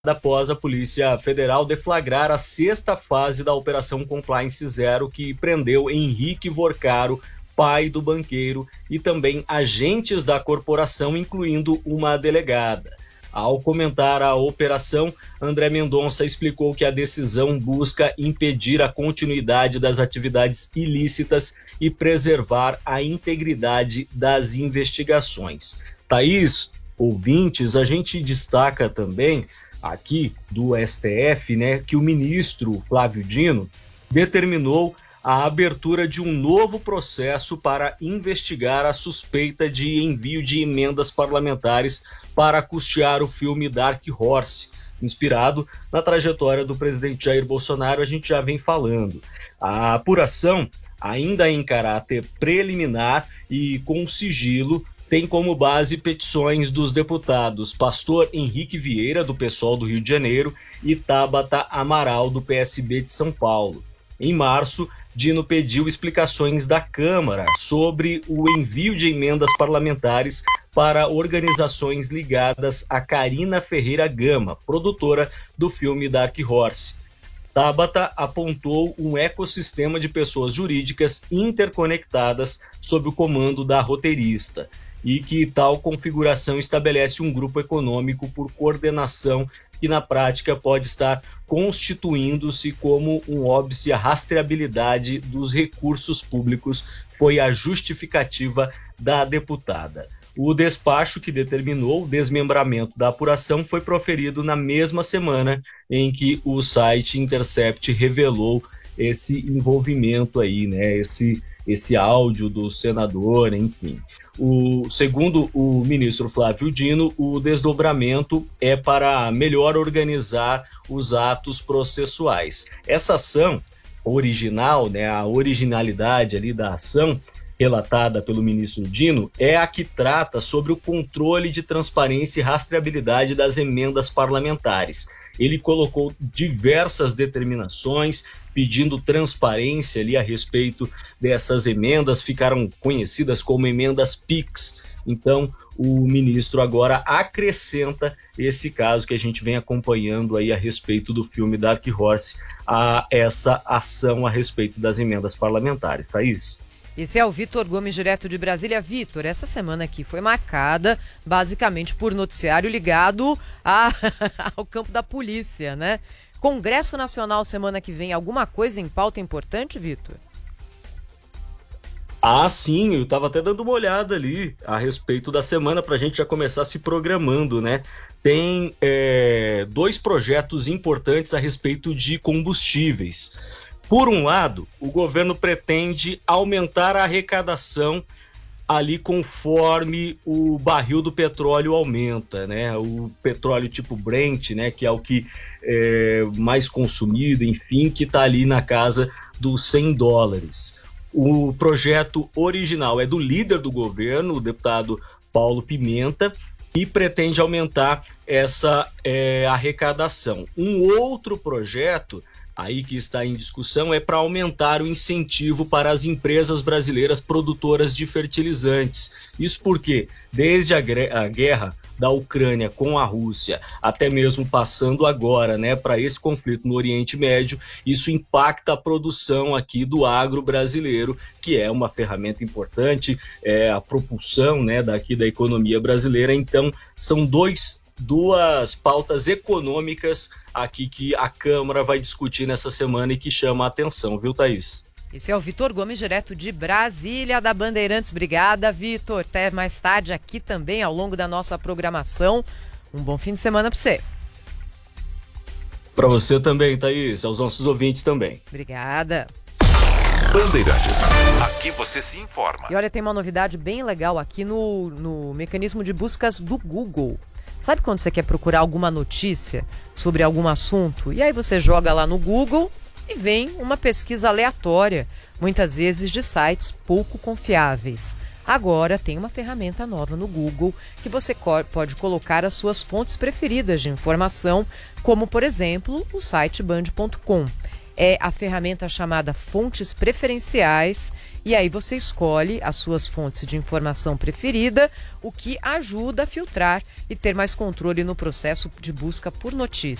após a Polícia Federal deflagrar a 6ª fase da Operação Compliance Zero, que prendeu Henrique Vorcaro, pai do banqueiro, e também agentes da corporação, incluindo uma delegada. Ao comentar a operação, André Mendonça explicou que a decisão busca impedir a continuidade das atividades ilícitas e preservar a integridade das investigações. Thaís, ouvintes, a gente destaca também aqui do STF, né, que o ministro Flávio Dino determinou a abertura de um novo processo para investigar a suspeita de envio de emendas parlamentares para custear o filme Dark Horse, inspirado na trajetória do presidente Jair Bolsonaro. A gente já vem falando. A apuração, ainda em caráter preliminar e com sigilo, tem como base petições dos deputados Pastor Henrique Vieira, do PSOL do Rio de Janeiro, e Tabata Amaral, do PSB de São Paulo. Em março, Dino pediu explicações da Câmara sobre o envio de emendas parlamentares para organizações ligadas a Carina Ferreira Gama, produtora do filme Dark Horse. Tabata apontou um ecossistema de pessoas jurídicas interconectadas sob o comando da roteirista, e que tal configuração estabelece um grupo econômico por coordenação que na prática pode estar constituindo-se como um óbice à rastreabilidade dos recursos públicos, foi a justificativa da deputada. O despacho que determinou o desmembramento da apuração foi proferido na mesma semana em que o site Intercept revelou esse envolvimento aí, né, esse áudio do senador, enfim. Segundo o ministro Flávio Dino, o desdobramento é para melhor organizar os atos processuais. Essa ação original, né, a originalidade ali da ação relatada pelo ministro Dino é a que trata sobre o controle de transparência e rastreabilidade das emendas parlamentares. Ele colocou diversas determinações pedindo transparência ali a respeito dessas emendas, ficaram conhecidas como emendas PIX. Então, o ministro agora acrescenta esse caso que a gente vem acompanhando aí a respeito do filme Dark Horse, a essa ação a respeito das emendas parlamentares. Thaís? Esse é o Vitor Gomes, direto de Brasília. Vitor, essa semana aqui foi marcada basicamente por noticiário ligado ao campo da polícia, né? Congresso Nacional semana que vem, alguma coisa em pauta importante, Vitor? Ah, sim, eu estava até dando uma olhada ali a respeito da semana para a gente já começar se programando, né? Tem 2 projetos importantes a respeito de combustíveis. Por um lado, o governo pretende aumentar a arrecadação ali conforme o barril do petróleo aumenta, né? O petróleo tipo Brent, né? Que é o que é mais consumido, enfim, que está ali na casa dos $100. O projeto original é do líder do governo, o deputado Paulo Pimenta, e pretende aumentar essa arrecadação. Um outro projeto aí que está em discussão é para aumentar o incentivo para as empresas brasileiras produtoras de fertilizantes. Isso porque, desde a guerra da Ucrânia com a Rússia, até mesmo passando agora, né, para esse conflito no Oriente Médio, isso impacta a produção aqui do agro brasileiro, que é uma ferramenta importante, a propulsão, né, daqui da economia brasileira. Então, são duas pautas econômicas aqui que a Câmara vai discutir nessa semana e que chama a atenção, viu, Thaís? Esse é o Vitor Gomes, direto de Brasília, da Bandeirantes. Obrigada, Vitor. Até mais tarde aqui também, ao longo da nossa programação. Um bom fim de semana para você. Para você também, Thaís. Aos nossos ouvintes também. Obrigada. Bandeirantes, aqui você se informa. E olha, tem uma novidade bem legal aqui no mecanismo de buscas do Google. Sabe quando você quer procurar alguma notícia sobre algum assunto? E aí você joga lá no Google e vem uma pesquisa aleatória, muitas vezes de sites pouco confiáveis. Agora tem uma ferramenta nova no Google que você pode colocar as suas fontes preferidas de informação, como, por exemplo, o site band.com. é a ferramenta chamada Fontes Preferenciais, e aí você escolhe as suas fontes de informação preferida, o que ajuda a filtrar e ter mais controle no processo de busca por notícias.